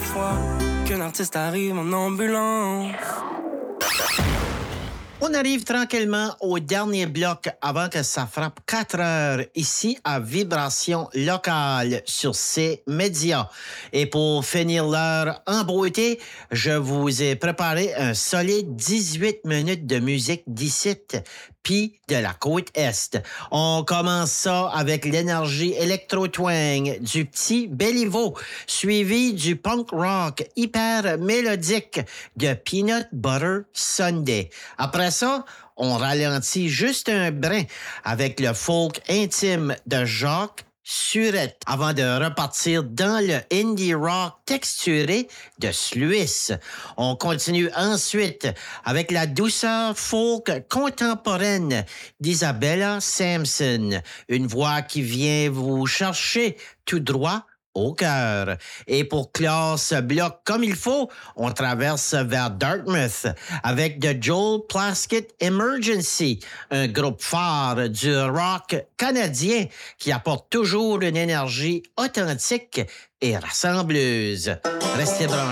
fois qu'un artiste arrive en ambulance. On arrive tranquillement au dernier bloc avant que ça frappe 4 heures ici à Vibration locale sur ces médias. Et pour finir l'heure en beauté, je vous ai préparé un solide 18 minutes de musique d'ici puis de la côte Est. On commence ça avec l'énergie électro-twang du petit Béliveau, suivi du punk rock hyper mélodique de Peanut Butter Sunday. Après ça, on ralentit juste un brin avec le folk intime de Jacques Surette avant de repartir dans le indie rock texturé de Sluis. On continue ensuite avec la douceur folk contemporaine d'Isabella Sampson, une voix qui vient vous chercher tout droit au cœur. Et pour clore ce bloc comme il faut, on traverse vers Dartmouth avec The Joel Plaskett Emergency, un groupe phare du rock canadien qui apporte toujours une énergie authentique et rassembleuse. Restez branchés.